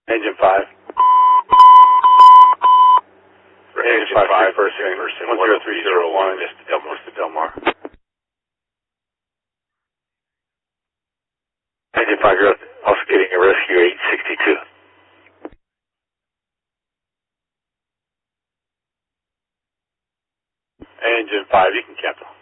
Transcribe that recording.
Engine 5. Engine 5, first 10301, just Del Mar. Engine 5, you're also getting a rescue 862. Engine 5, you can cancel.